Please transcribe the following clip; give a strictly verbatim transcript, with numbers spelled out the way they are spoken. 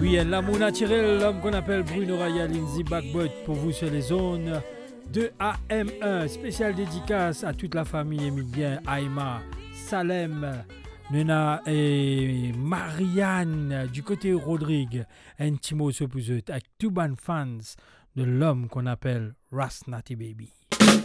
Oui, l'amour naturel, l'homme qu'on appelle Bruno Raya, Lindsay Backboy pour vous sur les zones de A M un. Spéciale dédicace à toute la famille Emilien, Aïma, Salem, Nena et Marianne du côté Rodrigue, Intimo Sopuzut, avec tout ban fans de l'homme qu'on appelle Ras Natty Baby.